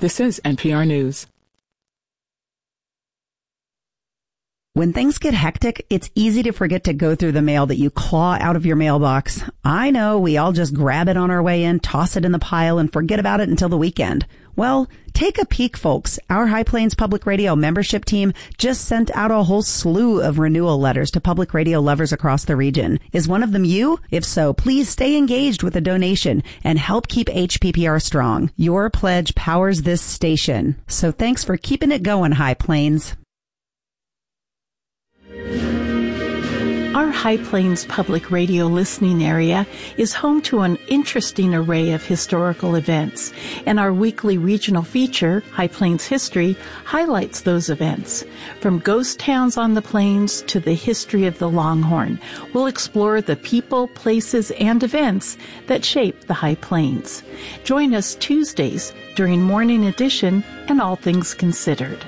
This is NPR News. When things get hectic, it's easy to forget to go through the mail that you claw out of your mailbox. I know we all just grab it on our way in, toss it in the pile, and forget about it until the weekend. Well, take a peek, folks. Our High Plains Public Radio membership team just sent out a whole slew of renewal letters to public radio lovers across the region. Is one of them you? If so, please stay engaged with a donation and help keep HPPR strong. Your pledge powers this station. So thanks for keeping it going, High Plains. Our High Plains Public Radio listening area is home to an interesting array of historical events, and our weekly regional feature, High Plains History, highlights those events. From ghost towns on the plains to the history of the Longhorn, we'll explore the people, places, and events that shape the High Plains. Join us Tuesdays during Morning Edition and All Things Considered.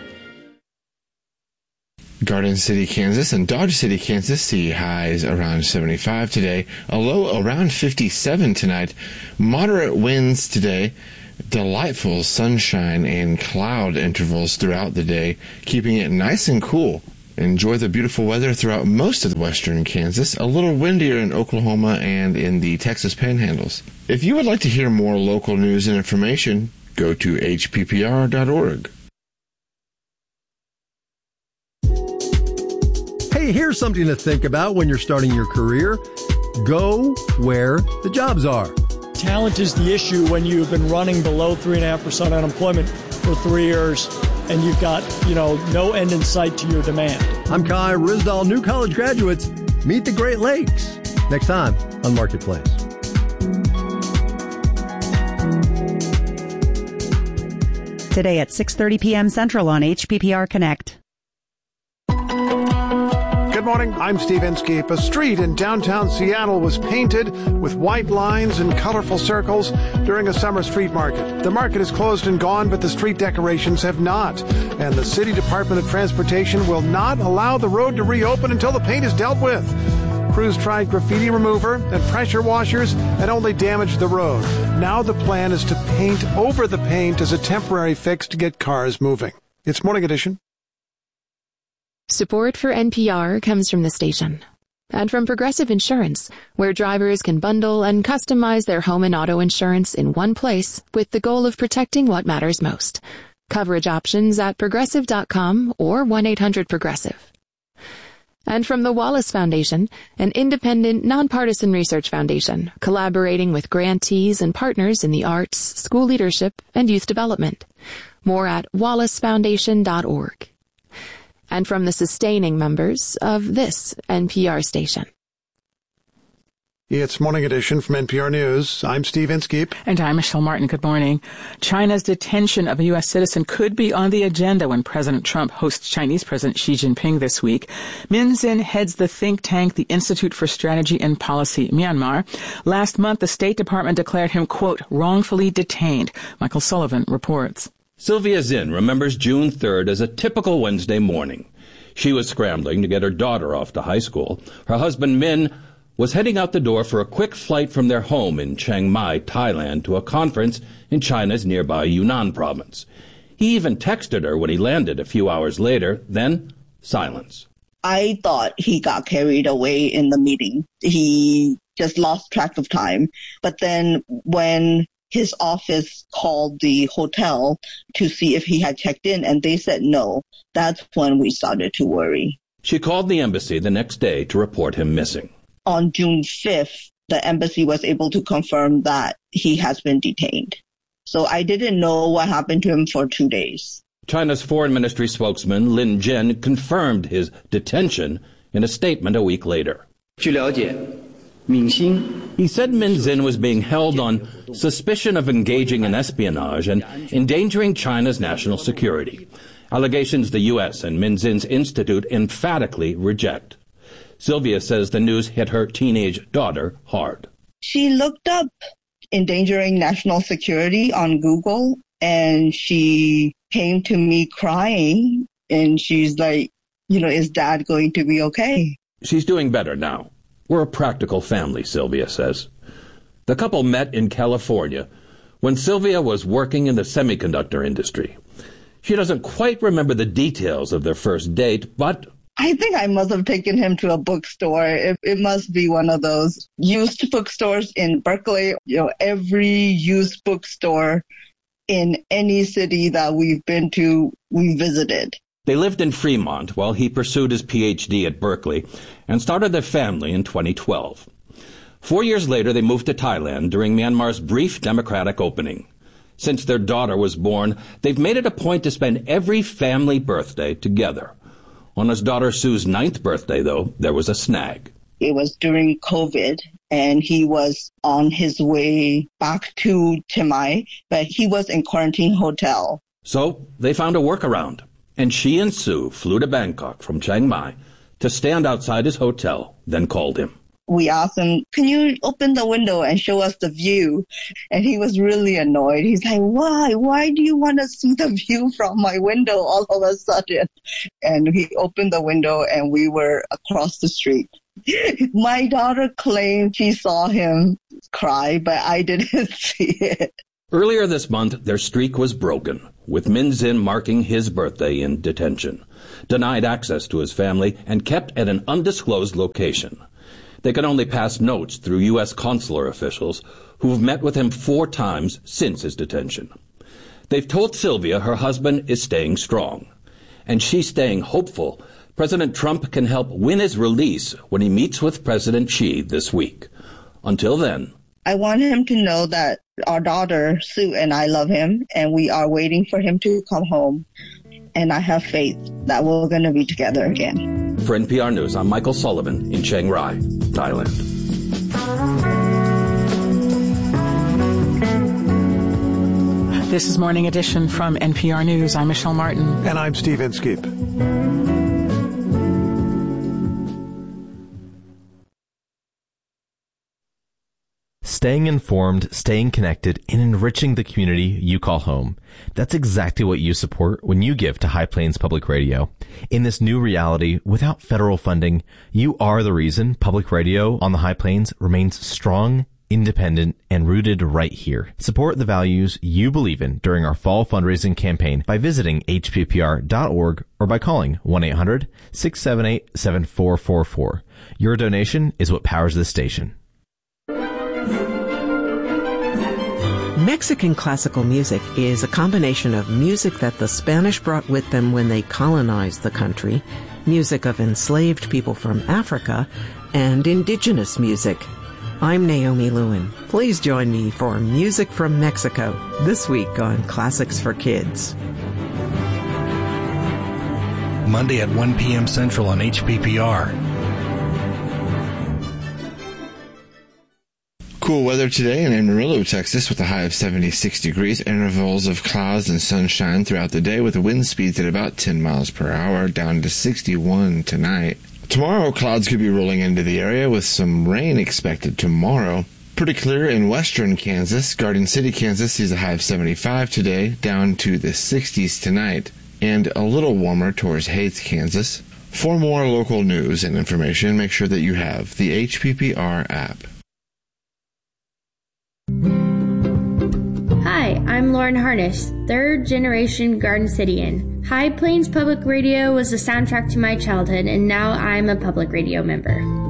Garden City, Kansas and Dodge City, Kansas see highs around 75 today, a low around 57 tonight. Moderate winds today, delightful sunshine and cloud intervals throughout the day, keeping it nice and cool. Enjoy the beautiful weather throughout most of western Kansas, a little windier in Oklahoma and in the Texas panhandles. If you would like to hear more local news and information, go to hppr.org. Hey, here's something to think about when you're starting your career. Go where the jobs are. Talent is the issue when you've been running below 3.5% unemployment for 3 years and you've got, no end in sight to your demand. I'm Kai Risdall. New college graduates, meet the Great Lakes. Next time on Marketplace. Today at 6:30 p.m. Central on HPPR Connect. Good morning, I'm Steve Inskeep. A street in downtown Seattle was painted with white lines and colorful circles during a summer street market. The market is closed and gone, but the street decorations have not. And the City Department of Transportation will not allow the road to reopen until the paint is dealt with. Crews tried graffiti remover and pressure washers and only damaged the road. Now the plan is to paint over the paint as a temporary fix to get cars moving. It's Morning Edition. Support for NPR comes from the station and from Progressive Insurance, where drivers can bundle and customize their home and auto insurance in one place with the goal of protecting what matters most. Coverage options at Progressive.com or 1-800-PROGRESSIVE. And from the Wallace Foundation, an independent, nonpartisan research foundation collaborating with grantees and partners in the arts, school leadership, and youth development. More at wallacefoundation.org. And from the sustaining members of this NPR station. It's Morning Edition from NPR News. I'm Steve Inskeep. And I'm Michelle Martin. Good morning. China's detention of a U.S. citizen could be on the agenda when President Trump hosts Chinese President Xi Jinping this week. Min Zin heads the think tank, the Institute for Strategy and Policy, Myanmar. Last month, the State Department declared him, quote, wrongfully detained. Michael Sullivan reports. Sylvia Zinn remembers June 3rd as a typical Wednesday morning. She was scrambling to get her daughter off to high school. Her husband, Min, was heading out the door for a quick flight from their home in Chiang Mai, Thailand, to a conference in China's nearby Yunnan province. He even texted her when he landed a few hours later, then silence. I thought he got carried away in the meeting. He just lost track of time. But then when his office called the hotel to see if he had checked in, and they said no. That's when we started to worry. She called the embassy the next day to report him missing. On June 5th, the embassy was able to confirm that he has been detained. So I didn't know what happened to him for 2 days. China's foreign ministry spokesman Lin Jian confirmed his detention in a statement a week later. He said Min Zin was being held on suspicion of engaging in espionage and endangering China's national security. Allegations the U.S. and Min Zin's institute emphatically reject. Sylvia says the news hit her teenage daughter hard. She looked up endangering national security on Google, and she came to me crying, and she's like, is Dad going to be okay? She's doing better now. We're a practical family, Sylvia says. The couple met in California when Sylvia was working in the semiconductor industry. She doesn't quite remember the details of their first date, but I think I must have taken him to a bookstore. It must be one of those used bookstores in Berkeley. Every used bookstore in any city that we've been to, we visited. They lived in Fremont while he pursued his PhD at Berkeley and started their family in 2012. 4 years later, they moved to Thailand during Myanmar's brief democratic opening. Since their daughter was born, they've made it a point to spend every family birthday together. On his daughter Sue's 9th birthday, though, there was a snag. It was during COVID, and he was on his way back to Chiang Mai, but he was in quarantine hotel. So they found a workaround, and she and Sue flew to Bangkok from Chiang Mai to stand outside his hotel, then called him. We asked him, can you open the window and show us the view? And he was really annoyed. He's like, why? Why do you want to see the view from my window all of a sudden? And he opened the window and we were across the street. My daughter claimed she saw him cry, but I didn't see it. Earlier this month, their streak was broken, with Min Zin marking his birthday in detention, denied access to his family, and kept at an undisclosed location. They can only pass notes through U.S. consular officials who've met with him 4 times since his detention. They've told Sylvia her husband is staying strong, and she's staying hopeful President Trump can help win his release when he meets with President Xi this week. Until then, I want him to know that our daughter, Sue, and I love him, and we are waiting for him to come home. And I have faith that we're going to be together again. For NPR News, I'm Michael Sullivan in Chiang Rai, Thailand. This is Morning Edition from NPR News. I'm Michelle Martin. And I'm Steve Inskeep. Staying informed, staying connected, and enriching the community you call home. That's exactly what you support when you give to High Plains Public Radio. In this new reality, without federal funding, you are the reason public radio on the High Plains remains strong, independent, and rooted right here. Support the values you believe in during our fall fundraising campaign by visiting hppr.org or by calling 1-800-678-7444. Your donation is what powers this station. Mexican classical music is a combination of music that the Spanish brought with them when they colonized the country, music of enslaved people from Africa, and indigenous music. I'm Naomi Lewin. Please join me for Music from Mexico this week on Classics for Kids. Monday at 1 p.m. Central on HPPR. Cool weather today in Amarillo, Texas, with a high of 76 degrees, intervals of clouds and sunshine throughout the day with wind speeds at about 10 miles per hour, down to 61 tonight. Tomorrow, clouds could be rolling into the area with some rain expected tomorrow. Pretty clear in western Kansas. Garden City, Kansas sees a high of 75 today, down to the 60s tonight, and a little warmer towards Hays, Kansas. For more local news and information, make sure that you have the HPPR app. Hi, I'm Lauren Harness, third-generation Garden Cityan. High Plains Public Radio was the soundtrack to my childhood, and now I'm a public radio member.